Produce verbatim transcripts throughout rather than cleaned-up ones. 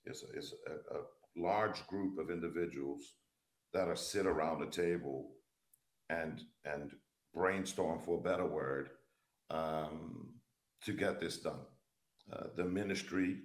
It's a, it's a, a large group of individuals that are sit around a table and and brainstorm, for a better word, um, to get this done. Uh, the ministry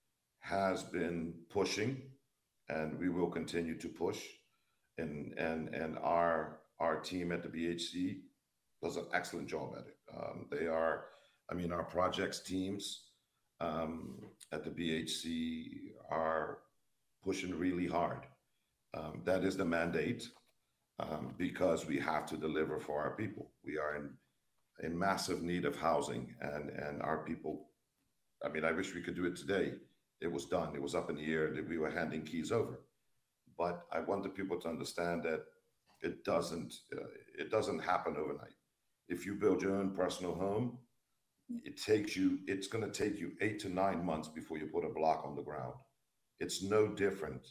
has been pushing, and we will continue to push. And and and our our team at the B H C does an excellent job at it. Um, they are, I mean, our projects teams um, at the B H C are pushing really hard. Um, that is the mandate, um, because we have to deliver for our people. We are in in massive need of housing, and and our people. I mean, I wish we could do it today. It was done. It was up in the air that we were handing keys over. But I want the people to understand that it doesn't uh, it doesn't happen overnight. If you build your own personal home, it takes you it's going to take you eight to nine months before you put a block on the ground. It's no different.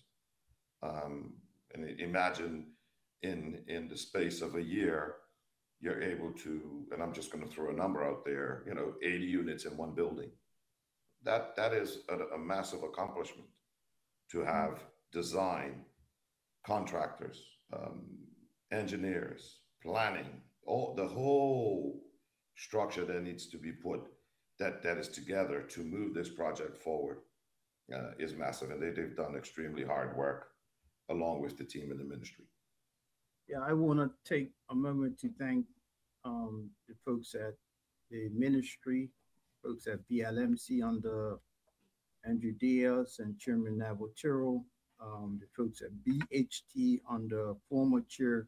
Um, and imagine in in the space of a year, you're able to, and I'm just going to throw a number out there, you know, eighty units in one building. That that is a, a massive accomplishment to have design, contractors, um, engineers, planning, all the whole structure that needs to be put that that is together to move this project forward, uh, is massive, and they, they've done extremely hard work along with the team in the ministry. Yeah, I want to take a moment to thank um, the folks at the ministry, folks at B L M C under Andrew Diaz and Chairman Navatero, um, the folks at B H T under former Chair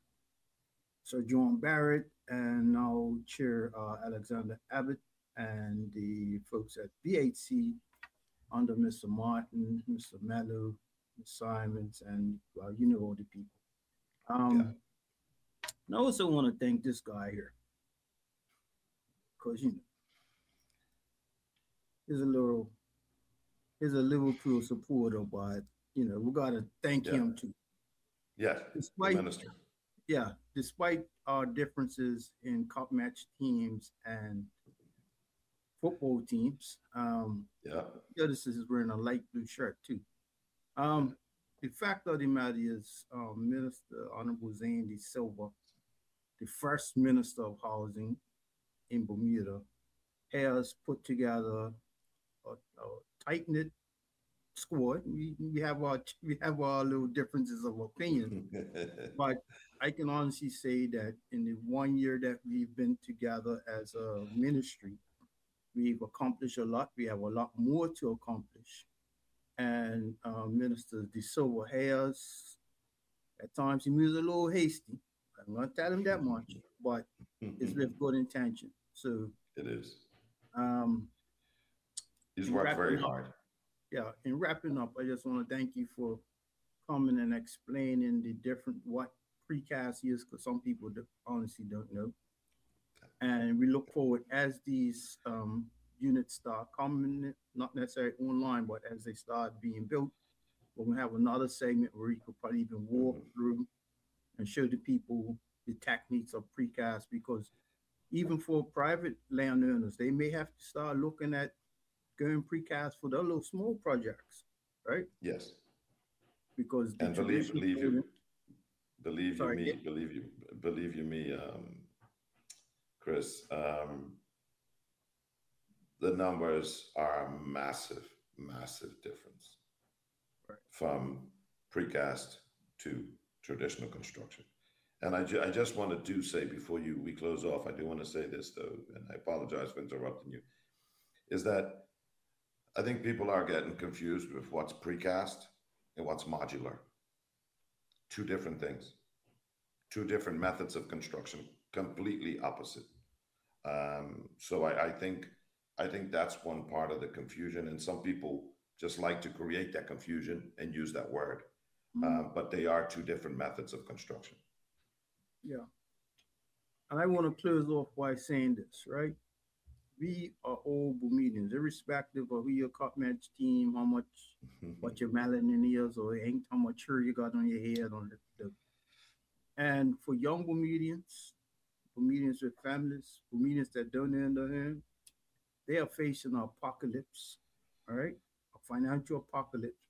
Sir John Barrett and now Chair uh, Alexander Abbott, and the folks at B H C under Mister Martin, Mister Mello, Miz Simons, and well, you know all the people. Yeah. Um, and I also want to thank this guy here because you know he's a little he's a Liverpool supporter, but you know we gotta thank Yeah. him too. Yes. The Despite minister. yeah, despite our differences in cup match teams and football teams, um, Yeah. yeah, this is wearing a light blue shirt too. Yeah. Um, the fact of the matter is, um, Minister Honorable Zandy Silva, the first Minister of Housing in Bermuda, has put together a, a tight knit squad. We, we have our we have our little differences of opinion, but I can honestly say that in the one year that we've been together as a ministry, we've accomplished a lot. We have a lot more to accomplish. And uh, Minister De Silva has, at times, he moves a little hasty. I'm not telling him that much, but it's with good intention. So, It is. um, He's in worked wrapping very up, hard. yeah, in wrapping up, I just want to thank you for coming and explaining the different what precast is, because some people do, honestly don't know. And we look forward as these um, units start coming, not necessarily online, but as they start being built, we're gonna have another segment where you could probably even walk Hmm. through and show the people the techniques of precast, because even for private landowners, they may have to start looking at going precast for their little small projects, right? Yes. Because the And believe traditional believe you building, believe you sorry, yeah, me, believe you believe you me, um, Chris. Um, the numbers are massive, massive difference right. from precast to traditional construction. And I, ju- I just want to do say before you we close off, I do want to say this though, and I apologize for interrupting you, is that I think people are getting confused with what's precast and what's modular. Two different things, two different methods of construction, completely opposite. Um, so I, I think I think that's one part of the confusion, and some people just like to create that confusion and use that word, Mm, um, but they are two different methods of construction. yeah. And I want to close off by saying this, right? We are all Bermudians, irrespective of who your cup match team, how much, what your melanin is, or ain't how much hair you got on your head. On the, the and for young Bermudians, Bermudians with families, Bermudians that don't understand, they are facing an apocalypse, all right, a financial apocalypse